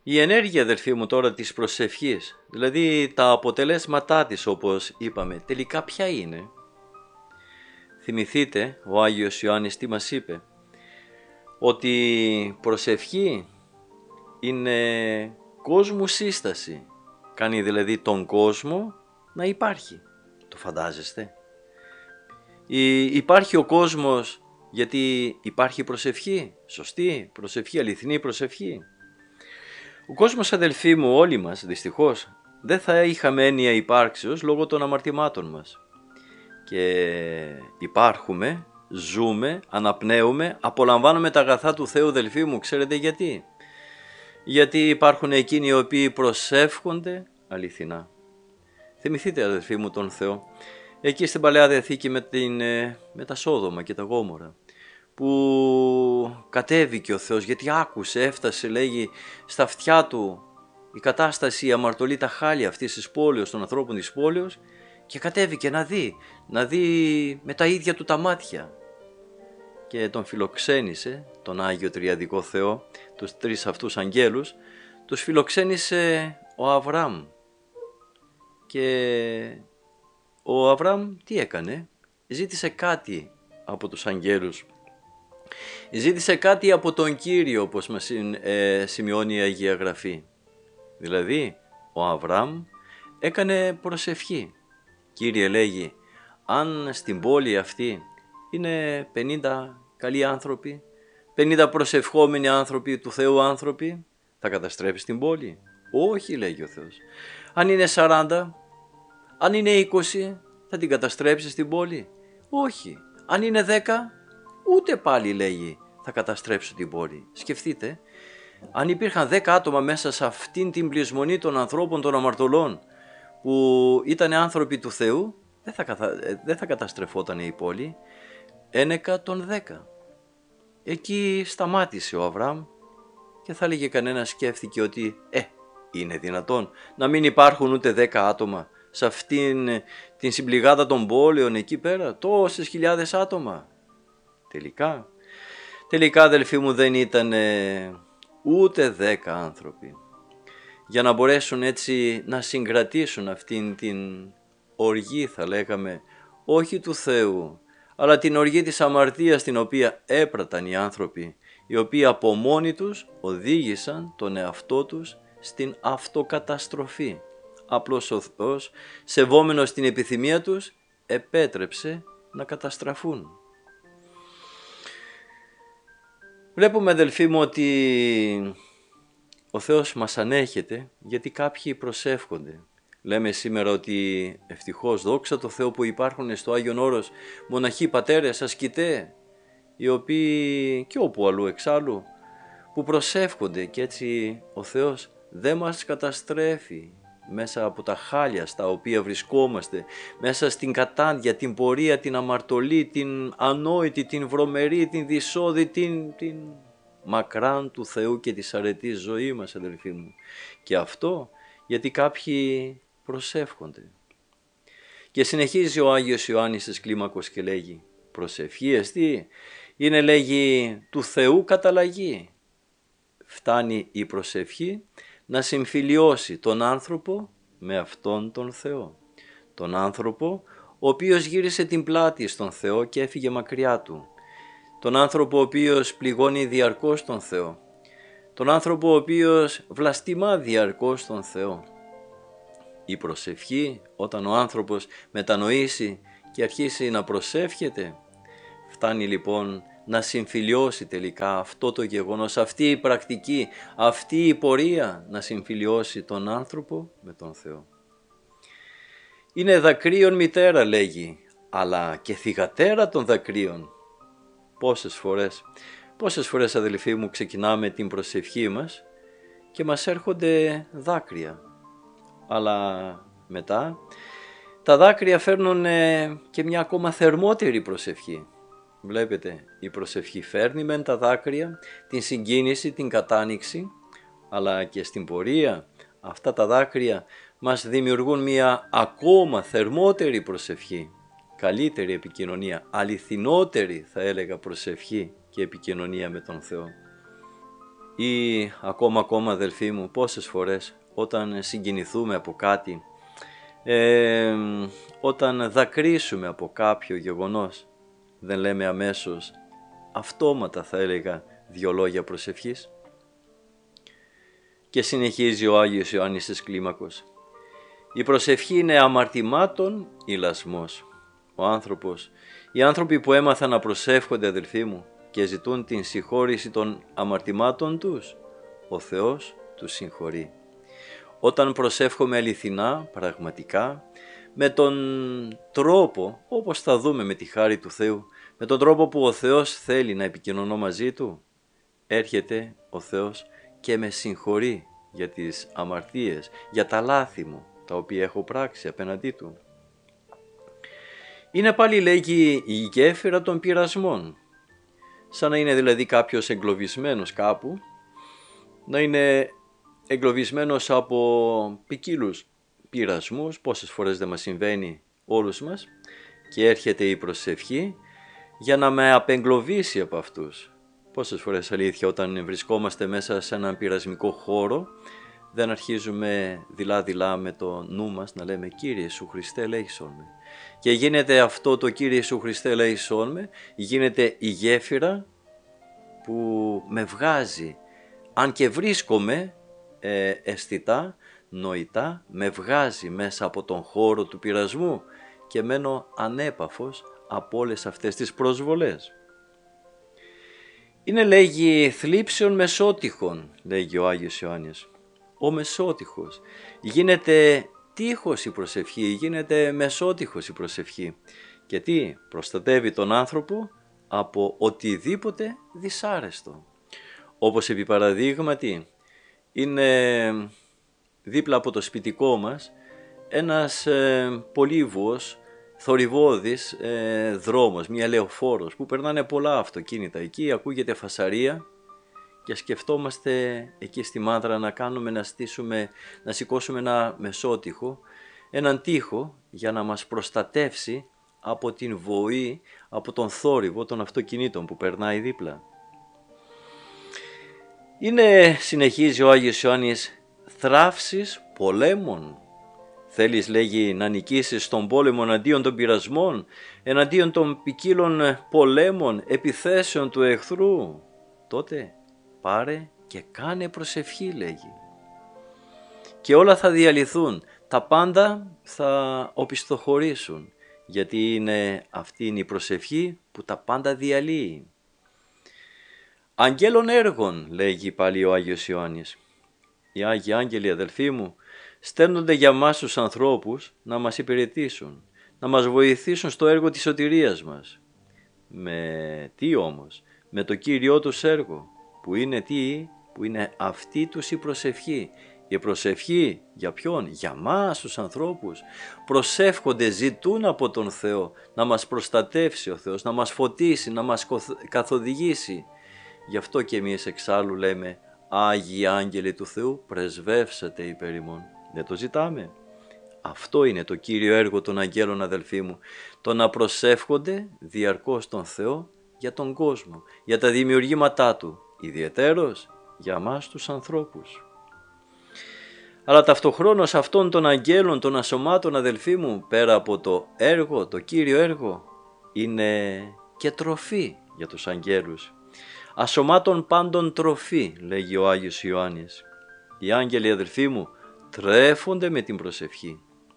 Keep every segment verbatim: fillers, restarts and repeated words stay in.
Η ενέργεια, αδελφοί μου, τώρα της προσευχής, δηλαδή τα αποτελέσματά της, όπως είπαμε, τελικά ποια είναι? Θυμηθείτε, ο Άγιος Ιωάννης τι μας είπε? Ότι προσευχή είναι κόσμου σύσταση. Κάνει δηλαδή τον κόσμο να υπάρχει. Το φαντάζεστε? Ή, υπάρχει ο κόσμος γιατί υπάρχει προσευχή, σωστή προσευχή, αληθινή προσευχή. Ο κόσμος, αδελφοί μου, όλοι μας δυστυχώς δεν θα είχαμε έννοια υπάρξεως λόγω των αμαρτημάτων μας. Και υπάρχουμε, ζούμε, αναπνέουμε, απολαμβάνουμε τα αγαθά του Θεού, αδελφοί μου. Ξέρετε γιατί? Γιατί υπάρχουν εκείνοι οι οποίοι προσεύχονται αληθινά. Θυμηθείτε, αδελφοί μου, τον Θεό εκεί στην Παλαιά Διαθήκη με, την, με τα Σόδομα και τα Γόμορα, που κατέβηκε ο Θεός γιατί άκουσε, έφτασε, λέγει, στα αυτιά του η κατάσταση, η αμαρτωλή, τα χάλια αυτής της πόλεως, των ανθρώπων της πόλεως, και κατέβηκε να δει, να δει με τα ίδια του τα μάτια. Και τον φιλοξένησε, τον Άγιο Τριαδικό Θεό, τους τρεις αυτούς αγγέλους, τους φιλοξένησε ο Αβραάμ. Και ο Αβραάμ τι έκανε? Ζήτησε κάτι από τους αγγέλους. Ζήτησε κάτι από τον Κύριο, όπως μας ε, σημειώνει η Αγία Γραφή. Δηλαδή, ο Αβραάμ έκανε προσευχή. Κύριε, λέγει, αν στην πόλη αυτή είναι πενήντα καλοί άνθρωποι, πενήντα προσευχόμενοι άνθρωποι, του Θεού άνθρωποι, θα καταστρέψεις την πόλη? Όχι, λέγει ο Θεός. Αν είναι σαράντα, αν είναι είκοσι, θα την καταστρέψεις την πόλη? Όχι. Αν είναι δέκα, ούτε πάλι, λέγει, θα καταστρέψω την πόλη. Σκεφτείτε, αν υπήρχαν δέκα άτομα μέσα σε αυτήν την πλεισμονή των ανθρώπων των αμαρτωλών, που ήταν άνθρωποι του Θεού, δεν θα, καθα... δεν θα καταστρεφόταν η πόλη. Ένεκα των δέκα. Εκεί σταμάτησε ο Αβραάμ και θα έλεγε κανένα, σκέφτηκε ότι ε, είναι δυνατόν να μην υπάρχουν ούτε δέκα άτομα σε αυτήν την συμπληγάδα των πόλεων εκεί πέρα, τόσες χιλιάδες άτομα? Τελικά, τελικά, αδελφοί μου, δεν ήταν ούτε δέκα άνθρωποι. Για να μπορέσουν έτσι να συγκρατήσουν αυτήν την οργή, θα λέγαμε, όχι του Θεού, αλλά την οργή της αμαρτίας την οποία έπραταν οι άνθρωποι, οι οποίοι από μόνοι τους οδήγησαν τον εαυτό τους στην αυτοκαταστροφή. Απλώς ο Θεός, σεβόμενος την επιθυμία τους, επέτρεψε να καταστραφούν. Βλέπουμε, αδελφοί μου, ότι ο Θεός μας ανέχεται γιατί κάποιοι προσεύχονται. Λέμε σήμερα ότι ευτυχώς, δόξα τω Θεώ, που υπάρχουν στο Άγιον Όρος μοναχοί, πατέρες, ασκητέ, οι οποίοι και όπου αλλού εξάλλου, που προσεύχονται, και έτσι ο Θεός δεν μας καταστρέφει μέσα από τα χάλια στα οποία βρισκόμαστε, μέσα στην κατάντια, την πορεία, την αμαρτωλή, την ανόητη, την βρωμερή, την δυσόδη, την, την μακράν του Θεού και της αρετής ζωή μας, αδελφοί μου. Και αυτό γιατί κάποιοι προσεύχονται. Και συνεχίζει ο Άγιος Ιωάννης της Κλίμακος και λέγει, προσευχή εστί, είναι, λέγει, του Θεού καταλλαγή. Φτάνει η προσευχή να συμφιλιώσει τον άνθρωπο με αυτόν τον Θεό. Τον άνθρωπο ο οποίος γύρισε την πλάτη στον Θεό και έφυγε μακριά του. Τον άνθρωπο ο οποίος πληγώνει διαρκώς τον Θεό. Τον άνθρωπο ο οποίος βλαστημά διαρκώς τον Θεό. Η προσευχή, όταν ο άνθρωπος μετανοήσει και αρχίσει να προσεύχεται, φτάνει λοιπόν να συμφιλιώσει τελικά αυτό το γεγονός, αυτή η πρακτική, αυτή η πορεία, να συμφιλιώσει τον άνθρωπο με τον Θεό. Είναι δακρύων μητέρα, λέγει, αλλά και θυγατέρα των δακρύων. Πόσες φορές, πόσες φορές, αδελφοί μου, ξεκινάμε την προσευχή μας και μας έρχονται δάκρυα, αλλά μετά τα δάκρυα φέρνουν και μια ακόμα θερμότερη προσευχή. Βλέπετε, η προσευχή φέρνει μεν τα δάκρυα, την συγκίνηση, την κατάνοιξη, αλλά και στην πορεία αυτά τα δάκρυα μας δημιουργούν μια ακόμα θερμότερη προσευχή, καλύτερη επικοινωνία, αληθινότερη, θα έλεγα, προσευχή και επικοινωνία με τον Θεό. ή ακόμα ακόμα αδελφοί μου, πόσες φορές όταν συγκινηθούμε από κάτι, ε, όταν δακρύσουμε από κάποιο γεγονός, δεν λέμε αμέσως, αυτόματα θα έλεγα, δυο λόγια προσευχής? Και συνεχίζει ο Άγιος Ιωάννης της Κλίμακος. Η προσευχή είναι αμαρτημάτων ηλασμός. Ο άνθρωπος, οι άνθρωποι που έμαθαν να προσεύχονται, αδελφοί μου, και ζητούν την συγχώρηση των αμαρτημάτων τους, ο Θεός τους συγχωρεί. Όταν προσεύχομαι αληθινά, πραγματικά, με τον τρόπο, όπως θα δούμε με τη χάρη του Θεού, με τον τρόπο που ο Θεός θέλει να επικοινωνώ μαζί Του, έρχεται ο Θεός και με συγχωρεί για τις αμαρτίες, για τα λάθη μου, τα οποία έχω πράξει απέναντί Του. Είναι πάλι, λέγει, η γέφυρα των πειρασμών. Σαν να είναι δηλαδή κάποιος εγκλωβισμένος κάπου, να είναι εγκλωβισμένος από ποικίλους πειρασμούς, πόσες φορές δεν μας συμβαίνει όλους μας, και έρχεται η προσευχή για να με απεγκλωβίσει από αυτούς. Πόσες φορές, αλήθεια, όταν βρισκόμαστε μέσα σε έναν πειρασμικό χώρο, δεν αρχίζουμε δειλά-δειλά με το νου μας να λέμε «Κύριε Ιησού Χριστέ, ελέησόν με». Και γίνεται αυτό το «Κύριε Ιησού Χριστέ, ελέησόν με», γίνεται η γέφυρα που με βγάζει, αν και βρίσκομαι ε, αισθητά, νοητά, με βγάζει μέσα από τον χώρο του πειρασμού και μένω ανέπαφος από όλες αυτές τις προσβολές. Είναι, λέγει, θλίψεων μεσότυχων, λέγει ο Άγιος Ιωάννης. Ο μεσότυχος. Γίνεται τείχος η προσευχή, γίνεται μεσότυχος η προσευχή. Και τι, προστατεύει τον άνθρωπο από οτιδήποτε δυσάρεστο. Όπως επί παραδείγματι, είναι δίπλα από το σπιτικό μας ένας ε, πολύβουος, θορυβώδης ε, δρόμος, μια λεωφόρος που περνάνε πολλά αυτοκίνητα εκεί, ακούγεται φασαρία και σκεφτόμαστε εκεί στη Μάνδρα να κάνουμε, να στήσουμε, να σηκώσουμε ένα μεσότυχο, έναν τοίχο για να μας προστατεύσει από την βοή, από τον θόρυβο των αυτοκινήτων που περνάει δίπλα. Είναι, συνεχίζει ο Άγιος Ιωάννης, θράψεις πολέμων. Θέλεις, λέγει, να νικήσεις τον πόλεμο εναντίον των πειρασμών, εναντίον των ποικίλων πολέμων, επιθέσεων του εχθρού. Τότε πάρε και κάνε προσευχή, λέγει. Και όλα θα διαλυθούν, τα πάντα θα οπισθοχωρήσουν, γιατί είναι αυτή είναι η προσευχή που τα πάντα διαλύει. Αγγέλων έργων, λέγει πάλι ο Άγιος Ιωάννης. Οι Άγιοι Άγγελοι, αδελφοί μου, στέλνονται για μας τους ανθρώπους να μας υπηρετήσουν, να μας βοηθήσουν στο έργο της σωτηρίας μας. Με τι όμως? Με το Κύριό τους έργο, που είναι τι? Που είναι αυτή τους η προσευχή. Η προσευχή για ποιον? Για μας τους ανθρώπους. Προσεύχονται, ζητούν από τον Θεό να μας προστατεύσει ο Θεός, να μας φωτίσει, να μας καθοδηγήσει. Γι' αυτό και εμείς εξάλλου λέμε Άγιοι Άγγελοι του Θεού, πρεσβεύσατε υπέρ ημών. Δεν το ζητάμε? Αυτό είναι το κύριο έργο των αγγέλων, αδελφοί μου, το να προσεύχονται διαρκώς τον Θεό για τον κόσμο, για τα δημιουργήματά Του, ιδιαιτέρως για μας τους ανθρώπους. Αλλά ταυτοχρόνως αυτών των αγγέλων, των ασωμάτων, αδελφοί μου, πέρα από το έργο, το κύριο έργο, είναι και τροφή για τους αγγέλους. Ασωμάτων πάντων τροφή, λέγει ο Άγιος Ιωάννης. Οι άγγελοι, αδελφοί μου, τρέφονται με την προσευχή.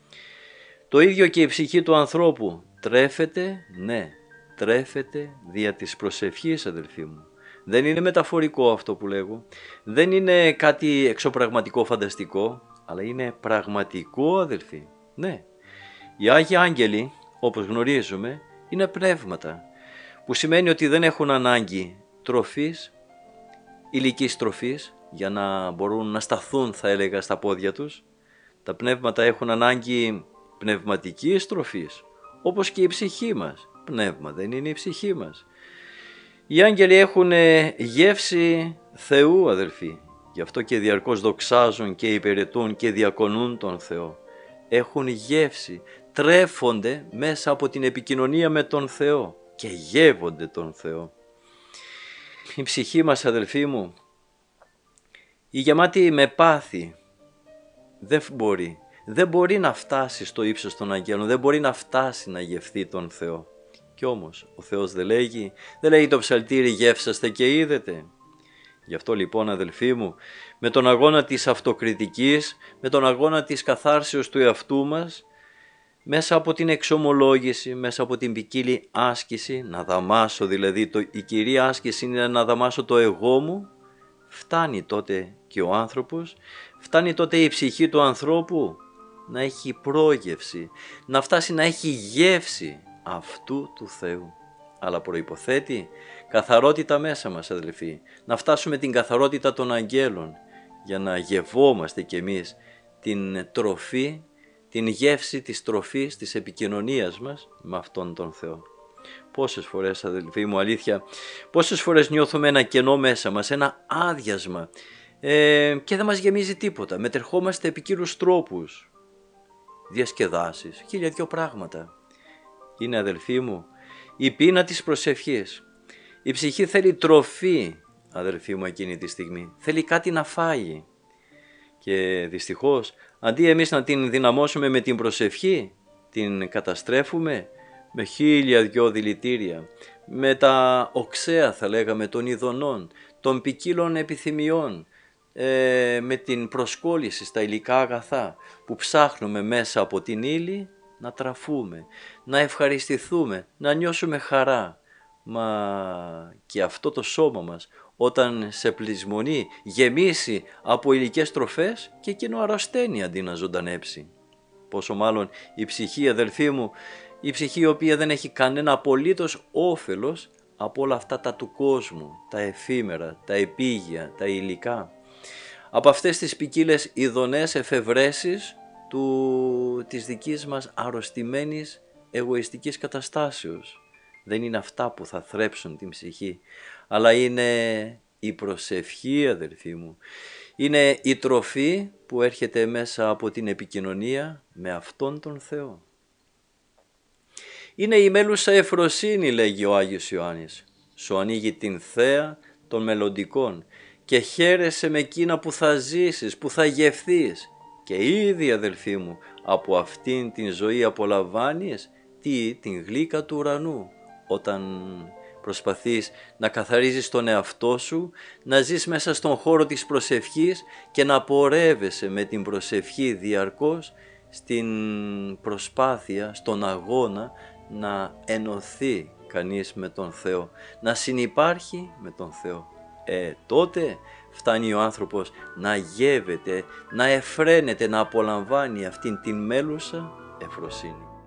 Το ίδιο και η ψυχή του ανθρώπου τρέφεται, ναι, τρέφεται δια της προσευχής, αδελφοί μου. Δεν είναι μεταφορικό αυτό που λέγω, δεν είναι κάτι εξωπραγματικό φανταστικό, αλλά είναι πραγματικό, αδελφοί. Ναι, οι Άγιοι Άγγελοι, όπως γνωρίζουμε, είναι πνεύματα, που σημαίνει ότι δεν έχουν ανάγκη τροφής, υλικής τροφής, για να μπορούν να σταθούν, θα έλεγα, στα πόδια τους. Τα πνεύματα έχουν ανάγκη πνευματικής τροφής, όπως και η ψυχή μας. Πνεύμα δεν είναι η ψυχή μας. Οι άγγελοι έχουν γεύση Θεού, αδελφοί. Γι' αυτό και διαρκώς δοξάζουν και υπηρετούν και διακονούν τον Θεό. Έχουν γεύση, τρέφονται μέσα από την επικοινωνία με τον Θεό και γεύονται τον Θεό. Η ψυχή μας, αδελφοί μου, Η γεμάτη με πάθη δεν μπορεί, δεν μπορεί να φτάσει στο ύψος των αγγέλων, δεν μπορεί να φτάσει να γευθεί τον Θεό. Κι όμως ο Θεός δεν λέγει, δεν λέγει το ψαλτήρι γεύσαστε και είδετε. Γι' αυτό λοιπόν αδελφοί μου, με τον αγώνα της αυτοκριτικής, με τον αγώνα της καθάρσεως του εαυτού μας, μέσα από την εξομολόγηση, μέσα από την ποικίλη άσκηση, να δαμάσω δηλαδή, το, η κυρία άσκηση είναι να δαμάσω το εγώ μου, φτάνει τότε και ο άνθρωπος, φτάνει τότε η ψυχή του ανθρώπου να έχει πρόγευση, να φτάσει να έχει γεύση αυτού του Θεού. Αλλά προϋποθέτει καθαρότητα μέσα μας αδελφοί, να φτάσουμε την καθαρότητα των αγγέλων για να γευόμαστε κι εμείς την τροφή, την γεύση της τροφής, της επικοινωνίας μας με αυτόν τον Θεό. Πόσες φορές αδελφοί μου, αλήθεια, πόσες φορές νιώθουμε ένα κενό μέσα μας, ένα άδειασμα ε, και δεν μας γεμίζει τίποτα. Μετερχόμαστε επί ποικίλους τρόπους, διασκεδάσεις, χίλια δυο πράγματα. Είναι αδελφοί μου η πείνα της προσευχής. Η ψυχή θέλει τροφή αδελφοί μου εκείνη τη στιγμή, θέλει κάτι να φάει. Και δυστυχώς αντί εμείς να την δυναμώσουμε με την προσευχή, την καταστρέφουμε με χίλια δυο δηλητήρια, με τα οξέα θα λέγαμε των ειδονών, των ποικίλων επιθυμιών, ε, με την προσκόλληση στα υλικά αγαθά που ψάχνουμε μέσα από την ύλη να τραφούμε, να ευχαριστηθούμε, να νιώσουμε χαρά. Μα και αυτό το σώμα μας όταν σε πλεισμονεί, γεμίσει από υλικές τροφές και εκείνο αρρωσταίνει αντί να ζωντανέψει. Πόσο μάλλον η ψυχή αδελφοί μου, η ψυχή η οποία δεν έχει κανένα απολύτως όφελος από όλα αυτά τα του κόσμου, τα εφήμερα, τα επίγεια, τα υλικά. Από αυτές τις ποικίλες ειδονές εφευρέσεις του, της δικής μας αρρωστημένης εγωιστικής καταστάσεως. Δεν είναι αυτά που θα θρέψουν την ψυχή, αλλά είναι η προσευχή αδελφοί μου. Είναι η τροφή που έρχεται μέσα από την επικοινωνία με αυτόν τον Θεό. Είναι η μέλουσα ευφροσύνη, λέγει ο Άγιος Ιωάννης. Σου ανοίγει την θέα των μελλοντικών και χαίρεσαι με εκείνα που θα ζήσεις, που θα γευθείς. Και ήδη αδελφοί μου από αυτήν την ζωή απολαμβάνεις τι, την γλύκα του ουρανού. Όταν προσπαθείς να καθαρίζεις τον εαυτό σου, να ζεις μέσα στον χώρο της προσευχής και να πορεύεσαι με την προσευχή διαρκώς στην προσπάθεια, στον αγώνα να ενωθεί κανείς με τον Θεό, να συνυπάρχει με τον Θεό. Ε, τότε φτάνει ο άνθρωπος να γεύεται, να εφραίνεται, να απολαμβάνει αυτήν την μέλουσα ευφροσύνη.